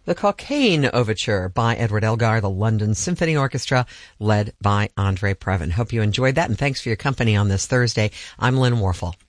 The Cockaigne Overture by Edward Elgar, the London Symphony Orchestra, led by Andre Previn. Hope you enjoyed that, and thanks for your company on this Thursday. I'm Lynn Warfel.